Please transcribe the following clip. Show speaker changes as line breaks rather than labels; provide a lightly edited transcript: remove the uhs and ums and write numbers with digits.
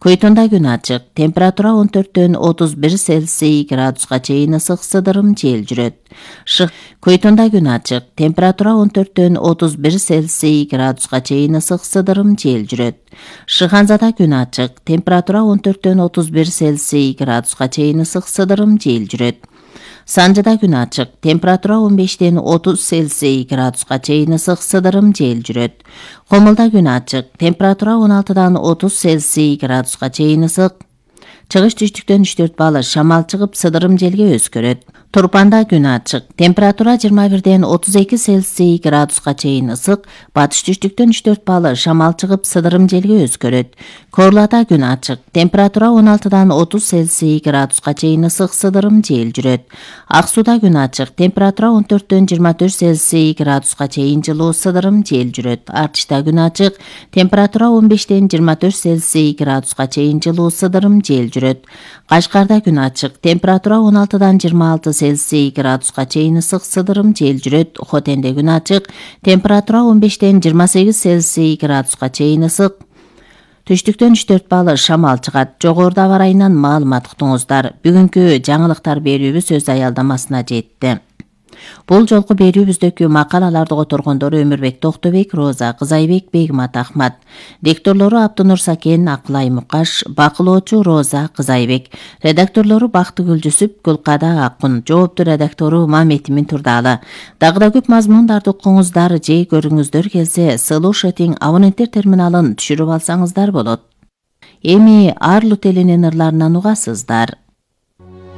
Көйтүндө күн ачык, температура 14-төн 31 Цельсий градуска чейин ысык сыдырым жел жүрөт. Көйтүндө күн ачык, температура 14-төн 31 Цельсий градуска чейин ысык сыдырым жел жүрөт. Шыханзада күн ачык, температура 14-төн 31 Цельсий градуска чейин ысык сыдырым жел жүрөт. Санжыда күн ачык, температура 15-тен 30 Цельсий градуска чейин ысык сыдырым жел жүрөт. Комулда күн ачык, температура 16-дан 30 Цельсий градуска чейин ысык. Чыгыш түштүктөн 3-4 балл шамал чыгып сыдырым желге өзгөрөт. Турпанда күн ачык, температура 21-ден 32 Цельсий градуска чейин ысык, батыш түштүктөн 3-4 балл шамал чыгып сыдырым желге өзгөрөт. Корлада күн ачык, температура 16-дан 30 Цельсий градуска чейин ысык сыдырым жел жүрөт. Ак сууда күн ачык, температура 14-төн 24 Цельсий градуска чейин жылуу сыдырым жел жүрөт. Артышта күн ачык, температура 15-тен 24 Цельсий градуска чейин жылуу сыдырым жел жүрөт. Кашкарда күн ачык, температура 16-дан 26 Цельсий градуска чейин ысык сыдырым жел жүрөт. Хотенде күн ачык, температура 15-тен 28 Цельсий градуска чейин ысык. Түштүктөн 3-4 балл шамал чыгат. Жогоруда аба ырайынан маалымат уктуңуздар. Бүгүнкү жаңылыктар берүүбүз өз аялдамасына жетти. Бул жолку берүүбүздөгү макалаларды которгондору Өмүрбек Токтобек, Роза Кызайбек, Бегмат Ахмат. Дикторлору Абдунур Сакен, Акылай Мукаш, бакылоочу Роза Кызайбек. Редакторлору Бактыгүл Жүсүп, Гүлкада Акун, жоопту редактору Маметимин Турдалы. Дагы да көп мазмундарды окуңуздар, же көрүңүздөр келсе, Слушатиң абоненттер терминалын түшүрүп алсаңыздар болот. Эми Арлу теленин ырларынан угасыздар.